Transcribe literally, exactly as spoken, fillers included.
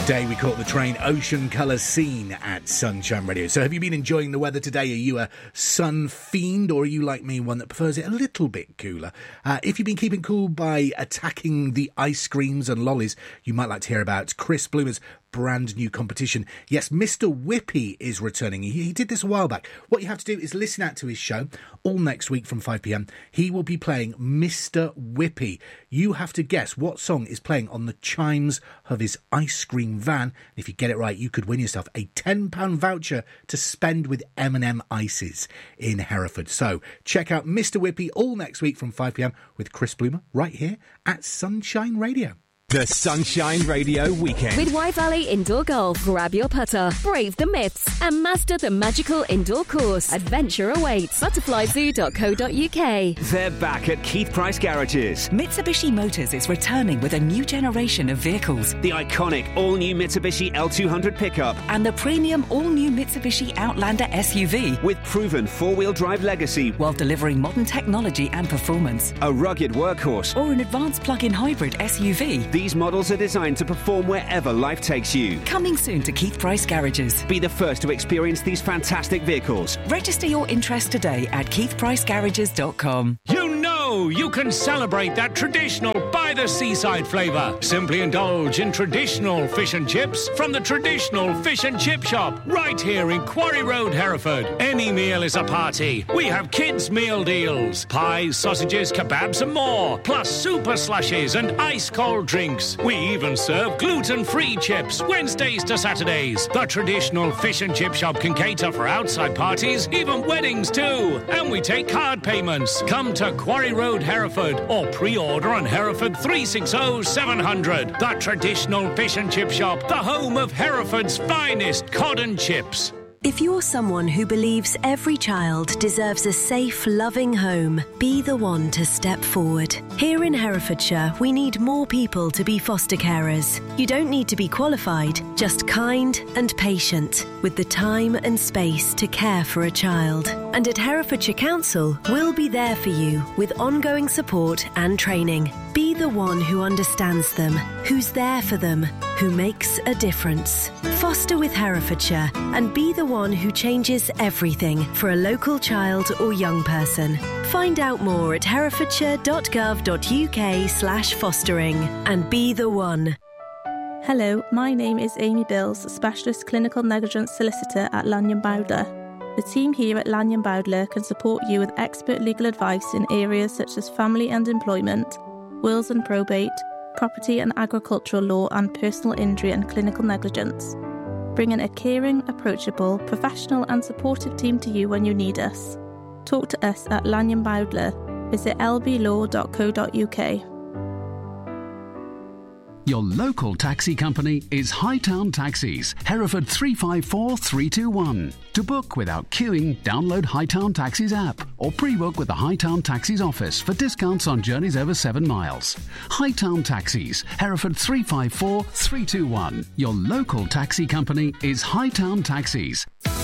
Today we caught the train Ocean Colour Scene at Sunshine Radio. So have you been enjoying the weather today? Are you a sun fiend, or are you like me, one that prefers it a little bit cooler? Uh, if you've been keeping cool by attacking the ice creams and lollies, you might like to hear about Chris Bloomer's brand new competition. Yes, Mister Whippy is returning. He, he did this a while back. What you have to do is listen out to his show all next week from five p.m. He will be playing Mister Whippy. You have to guess what song is playing on the chimes of his ice cream van. If you get it right, you could win yourself a ten pound voucher to spend with M and M Ices in Hereford. So check out Mister Whippy all next week from five p.m. with Chris Bloomer right here at Sunshine Radio. The Sunshine Radio Weekend. With Y Valley Indoor Golf, grab your putter, brave the myths, and master the magical indoor course. Adventure awaits. butterfly zoo dot co dot uk. They're back at Keith Price Garages. Mitsubishi Motors is returning with a new generation of vehicles. The iconic all-new Mitsubishi L two hundred pickup. And the premium all-new Mitsubishi Outlander S U V. With proven four-wheel drive legacy. While delivering modern technology and performance. A rugged workhorse. Or an advanced plug-in hybrid S U V. These models are designed to perform wherever life takes you. Coming soon to Keith Price Garages. Be the first to experience these fantastic vehicles. Register your interest today at keith price garages dot com. You know you can celebrate that traditional by-the-seaside flavour. Simply indulge in traditional fish and chips from the traditional fish and chip shop right here in Quarry Road, Hereford. Any meal is a party. We have kids' meal deals. Pies, sausages, kebabs and more. Plus super slushies and ice-cold drinks. We even serve gluten-free chips Wednesdays to Saturdays. The traditional fish and chip shop can cater for outside parties, even weddings too. And we take card payments. Come to Quarry Road, Hereford, or pre-order on Hereford three six zero seven hundred. The traditional fish and chip shop, the home of Hereford's finest cod and chips. If you're someone who believes every child deserves a safe, loving home, be the one to step forward. Here in Herefordshire, we need more people to be foster carers. You don't need to be qualified, just kind and patient, with the time and space to care for a child. And at Herefordshire Council, we'll be there for you with ongoing support and training. Be the one who understands them, who's there for them, who makes a difference. Foster with Herefordshire and be the one who changes everything for a local child or young person. Find out more at herefordshire dot gov dot uk slash fostering and be the one. Hello, my name is Amy Bills, Specialist Clinical Negligence Solicitor at Lanyon Bowdler. The team here at Lanyon Bowdler can support you with expert legal advice in areas such as family and employment, wills and probate, property and agricultural law, and personal injury and clinical negligence. Bringing a caring, approachable, professional and supportive team to you when you need us. Talk to us at Lanyon Bowdler. Visit l b law dot co dot uk. Your local taxi company is Hightown Taxis, Hereford three five four three two one. To book without queuing, download Hightown Taxis app or pre-book with the Hightown Taxis office for discounts on journeys over seven miles. Hightown Taxis, Hereford three five four three two one. Your local taxi company is Hightown Taxis.